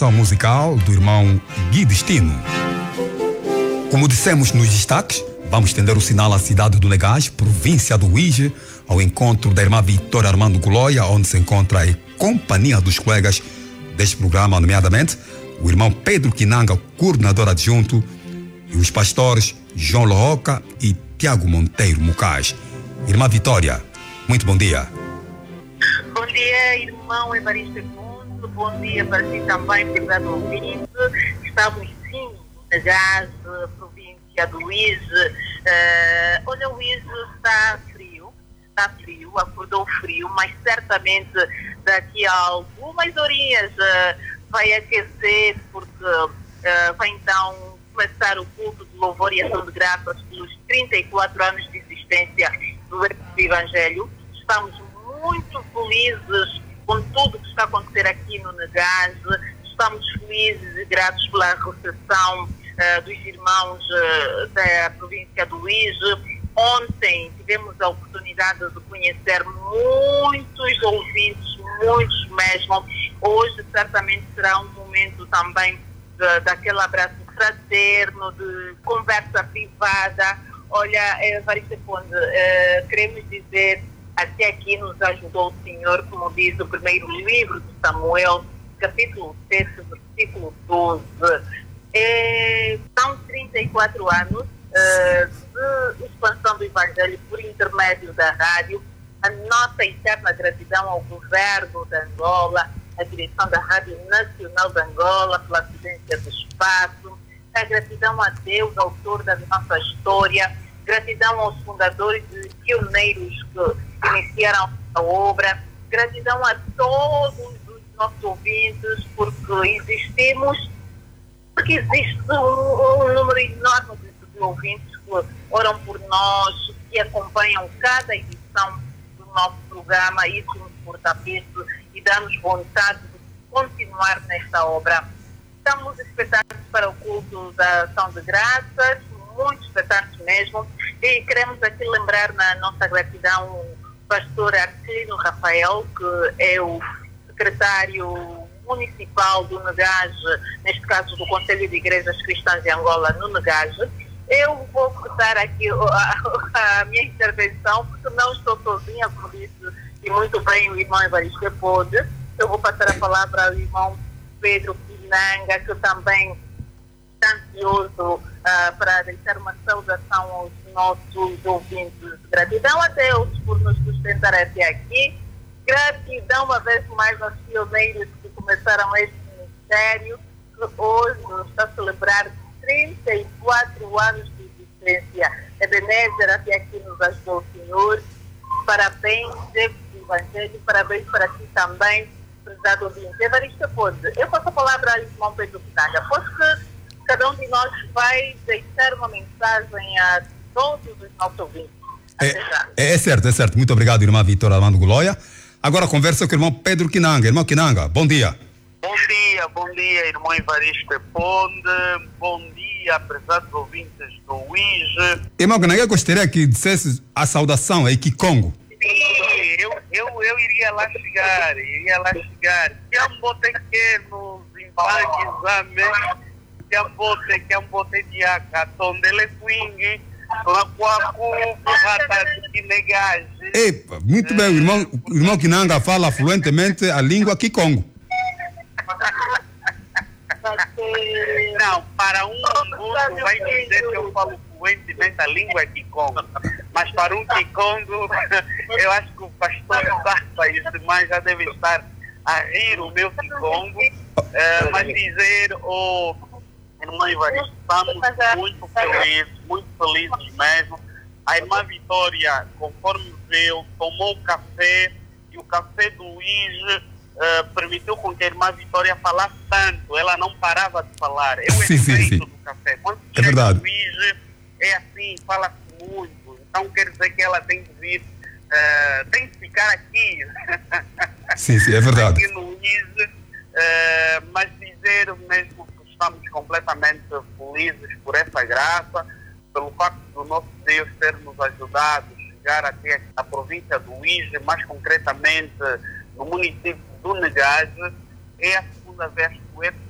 seleção musical do irmão Gui Destino. Como dissemos nos destaques, vamos estender o sinal à cidade do Negás, província do Uíge, ao encontro da irmã Vitória Armando Goloia, onde se encontra a companhia dos colegas deste programa, nomeadamente o irmão Pedro Quinanga, coordenador adjunto, e os pastores João Loroca e Tiago Monteiro Mucais. Irmã Vitória, muito bom dia. Bom dia, irmão Evaristo Mundo. Bom dia para si também, prezado ouvinte. Estamos sim na Gás, província do Uíge. Olha, o Uíge está frio, acordou frio, mas certamente daqui a algumas horinhas vai aquecer, porque vai então começar o culto de louvor e ação de graças pelos 34 anos de existência do Evangelho. Estamos muito felizes com tudo que está a acontecer aqui no Negás. Estamos felizes e gratos pela recepção dos irmãos da província do Uíge. Ontem tivemos a oportunidade de conhecer muitos ouvintes, muitos mesmo. Hoje certamente será um momento também daquele abraço fraterno, de conversa privada. Olha, Evaristo Ponde, queremos dizer, até aqui nos ajudou o Senhor, como diz o primeiro livro de Samuel, capítulo 7, versículo 12. São 34 anos de expansão do Evangelho por intermédio da rádio. A nossa eterna gratidão ao governo de Angola, à direção da Rádio Nacional de Angola, pela cedência do espaço. A gratidão a Deus, autor da nossa história. Gratidão aos fundadores e pioneiros que iniciaram a obra. Gratidão a todos os nossos ouvintes, porque existimos, porque existe um número enorme de ouvintes que oram por nós, que acompanham cada edição do nosso programa. Isso nos fortalece e dá-nos vontade de continuar nesta obra. Estamos expectantes para o culto da ação de graças, muito expectantes mesmo, e queremos aqui lembrar na nossa gratidão o pastor Arcelino Rafael, que é o secretário municipal do Negás, neste caso do Conselho de Igrejas Cristãs de Angola, no Negás. Eu vou cortar aqui a minha intervenção, porque não estou sozinha, por isso, e muito bem o irmão Evaristo pôde. Eu vou passar a palavra ao irmão Pedro Quinanga, que também está ansioso para deixar uma saudação aos nossos ouvintes. Gratidão a Deus por nos sustentar até aqui. Gratidão uma vez mais aos pioneiros que começaram este ministério, que hoje está a celebrar 34 anos de existência. Ebenezer, até aqui nos ajudou o Senhor. Parabéns, Deus do Evangelho, parabéns para ti também, prezado ouvinte. Evaristo Ponde, eu passo a palavra ao irmão Pedro Quinanga, porque cada um de nós vai deixar uma mensagem a todos os nossos ouvintes. É certo. Muito obrigado, irmã Vitória Armando Goloia. Agora conversa com o irmão Pedro Quinanga. Irmão Quinanga, bom dia. Bom dia, irmão Evaristo Ponde. Bom dia, prezados ouvintes do Uíge. Irmão Quinanga, eu gostaria que dissesse a saudação a Kikongo. Eu iria lá chegar. Kiambote que nos impacta, Kiambote de Acatondele Quing, Lacuacu, Rata de Negage. Epa, muito bem, o irmão Quinanga fala fluentemente a língua Kikongo. Não, para um mundo vai dizer que eu falo fluentemente a língua Kikongo, mas para um Kikongo, eu acho que o pastor Sarpa e os demais já devem estar a rir o meu Kikongo, mas dizer, irmã Evaristo, estamos muito felizes mesmo. A irmã Vitória, conforme viu, tomou o café, e o café do Uíge permitiu com que a irmã Vitória falasse tanto. Ela não parava de falar. Eu efeito do café. Quando é verdade. O Uíge é assim, fala-se muito. Então quer dizer que ela tem que vir, tem que ficar aqui. Sim, é verdade. Aqui no Uíge, mas dizer mesmo que estamos completamente felizes por essa graça, pelo facto do nosso Deus ter nos ajudado a chegar até a província do Uíge, mais concretamente no município do Negás. É a segunda vez que o